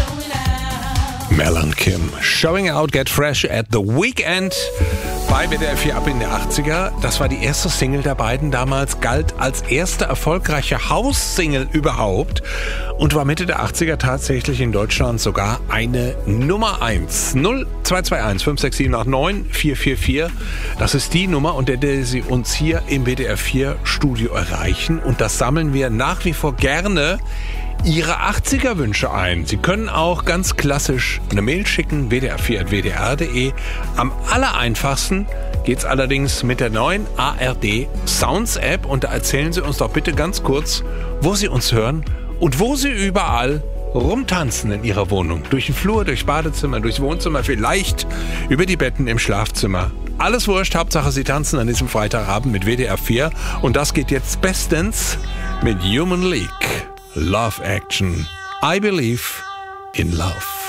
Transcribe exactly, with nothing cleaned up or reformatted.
Mel und Kim, Showing Out, Get Fresh at the Weekend bei W D R vier ab in der achtziger. Das war die erste Single der beiden damals, galt als erste erfolgreiche House-Single überhaupt und war Mitte der achtziger tatsächlich in Deutschland sogar eine Nummer eins. null zwei zwei eins fünf sechs sieben acht neun vier vier vier, das ist die Nummer, unter der Sie uns hier im W D R vier Studio erreichen, und das sammeln wir nach wie vor gerne Ihre achtziger-Wünsche ein. Sie können auch ganz klassisch eine Mail schicken, w d r vier at w d r punkt d e. Am allereinfachsten geht's allerdings mit der neuen A R D Sounds App, und da erzählen Sie uns doch bitte ganz kurz, wo Sie uns hören und wo Sie überall rumtanzen in Ihrer Wohnung. Durch den Flur, durchs Badezimmer, durchs Wohnzimmer, vielleicht über die Betten im Schlafzimmer. Alles wurscht, Hauptsache Sie tanzen an diesem Freitagabend mit W D R vier, und das geht jetzt bestens mit Human League. Love Action. I believe in love.